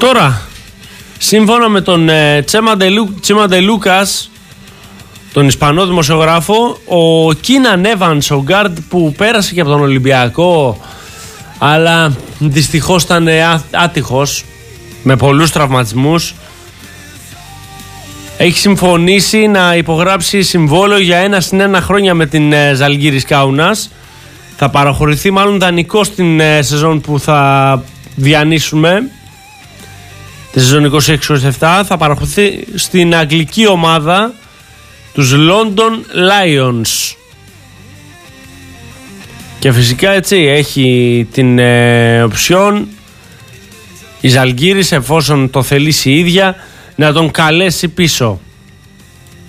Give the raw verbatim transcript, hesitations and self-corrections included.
Τώρα, σύμφωνα με τον ε, Τσέμα Ντε Λούκας, τον Ισπανό δημοσιογράφο, ο Κίναν Έβανς, ο γκάρντ που πέρασε και από τον Ολυμπιακό, αλλά δυστυχώς ήταν άτυχος με πολλούς τραυματισμούς, έχει συμφωνήσει να υπογράψει συμβόλαιο για ένα συν ένα χρόνια με την Ζαλγκίρις Κάουνας. Θα παραχωρηθεί μάλλον δανεικό στην σεζόν που θα διανύσουμε, τη σεζόν είκοσι έξι είκοσι επτά. Θα παραχωρηθεί στην αγγλική ομάδα, τους London Lions. Και φυσικά έτσι έχει την ε, οψιόν η Ζαλγκίρις, εφόσον το θελήσει η ίδια, να τον καλέσει πίσω.